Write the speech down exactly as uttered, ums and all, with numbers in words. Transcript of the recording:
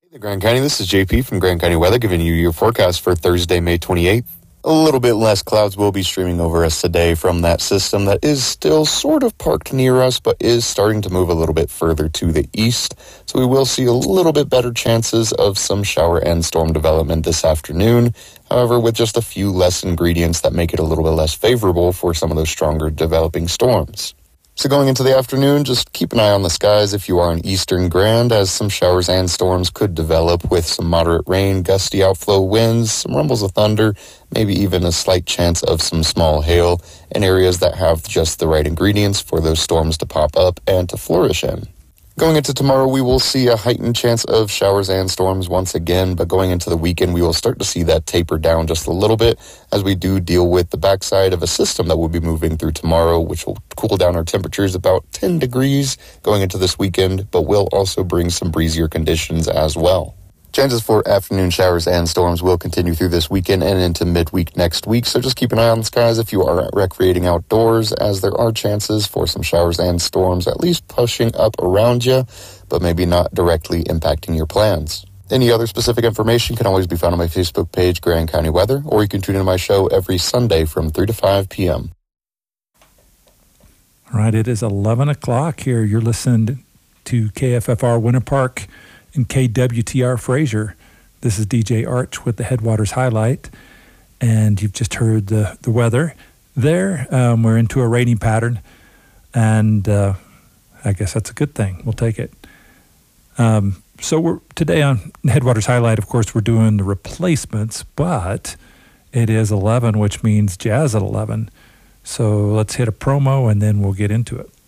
Hey there, Grand County. This is J P from Grand County Weather giving you your forecast for Thursday, May twenty-eighth. A little bit less clouds will be streaming over us today from that system that is still sort of parked near us, but is starting to move a little bit further to the east. So we will see a little bit better chances of some shower and storm development this afternoon. However, with just a few less ingredients that make it a little bit less favorable for some of those stronger developing storms. So going into the afternoon, just keep an eye on the skies if you are in eastern Grand, as some showers and storms could develop with some moderate rain, gusty outflow winds, some rumbles of thunder, maybe even a slight chance of some small hail in areas that have just the right ingredients for those storms to pop up and to flourish in. Going into tomorrow, we will see a heightened chance of showers and storms once again, but going into the weekend, we will start to see that taper down just a little bit as we do deal with the backside of a system that will be moving through tomorrow, which will cool down our temperatures about ten degrees going into this weekend, but will also bring some breezier conditions as well. Chances for afternoon showers and storms will continue through this weekend and into midweek next week, so just keep an eye on the skies if you are recreating outdoors, as there are chances for some showers and storms at least pushing up around you, but maybe not directly impacting your plans. Any other specific information can always be found on my Facebook page, Grand County Weather, or you can tune in to my show every Sunday from three to five p.m. All right, it is eleven o'clock here. You're listening to K F F R Winter Park and K W T R Fraser. This is D J Arch with the Headwaters Highlight, and you've just heard the, the weather there. Um, we're into a rainy pattern, and uh, I guess that's a good thing. We'll take it. Um, so we're today on Headwaters Highlight, of course, we're doing the replacements, but it is eleven, which means jazz at eleven. So let's hit a promo, and then we'll get into it.